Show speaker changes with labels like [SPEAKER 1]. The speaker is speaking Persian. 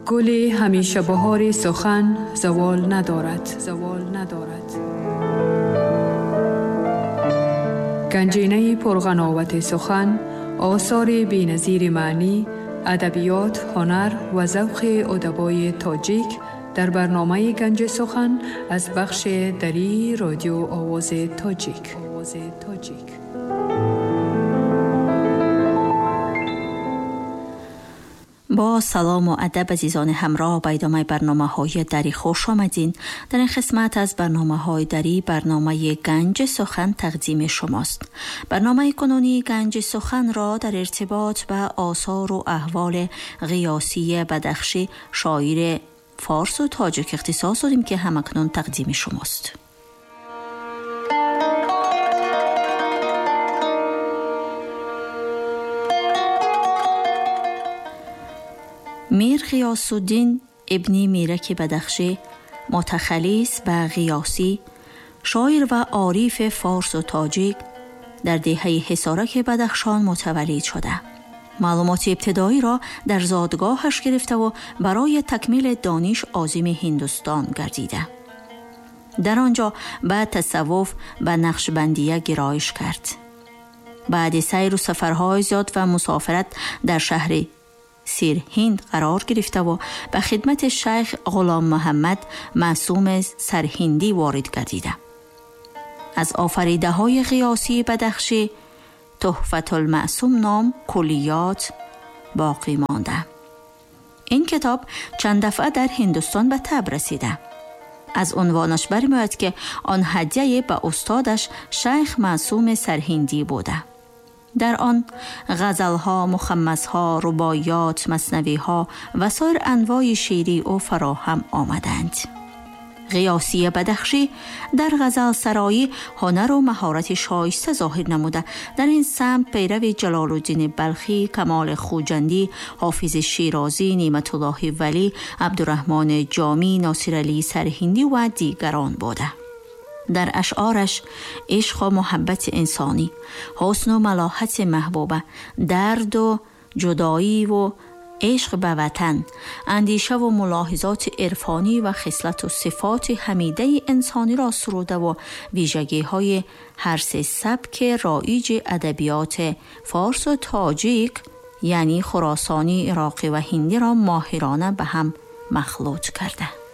[SPEAKER 1] گل همیشه بهار سخن زوال ندارد. گنجینه پرغناوت سخن، آثار بی‌نظیر معنی، ادبیات، هنر و ذوق ادبای تاجیک در برنامه گنج سخن از بخش دری رادیو آواز تاجیک.
[SPEAKER 2] با سلام و ادب عزیزان همراه به ادامه برنامه‌های دری خوش آمدین. در این قسمت از برنامه‌های دری برنامه گنج سخن تقدیم شماست. برنامه کنونی گنج سخن را در ارتباط به آثار و احوال غیاثی بدخشی شاعر فارس و تاجیک اختصاص دادیم که همکنون تقدیم شماست. میر غیاث الدین ابن میرک بدخشی، متخلص به غیاثی، شاعر و عارف فارس و تاجیک، در دهه حصارک بدخشان متولد شده. معلومات ابتدایی را در زادگاهش گرفته و برای تکمیل دانش عازم هندوستان گردیده. در آنجا به تصوف و نقشبندیه گرایش کرد. بعد سیر و سفرهای زیاد و مسافرت در شهر سرهند قرار گرفته و به خدمت شیخ غلام محمد معصوم سرهندی وارد گردیده. از آفریده های غیاثی بدخشی تحفة المعصوم نام کلیات باقی مانده. این کتاب چند دفعه در هندوستان به طبع رسیده. از عنوانش برمی‌آید که آن هدیه به استادش شیخ معصوم سرهندی بوده. در آن غزل‌ها، مخمس‌ها، رباعیات، مثنوی‌ها و سایر انواع شعری او فراهم آمدند. غیاثی بدخشی در غزل سرایی هنر و مهارت شایسته ظاهر نموده. در این سمت پیرو جلال الدین بلخی، کمال خوجندی، حافظ شیرازی، نعمت الله ولی، عبدالرحمن جامی، ناصر علی سرهندی و دیگران بوده. در اشعارش عشق و محبت انسانی، حسن و ملاحت محبوبه، درد و جدایی و عشق به وطن، اندیشه و ملاحظات عرفانی و خصلت و صفات حمیده انسانی را سروده و ویژگی های هر سه سبک رایج ادبیات فارس و تاجیک یعنی خراسانی، عراقی و هندی را ماهرانه به هم مخلوط کرده.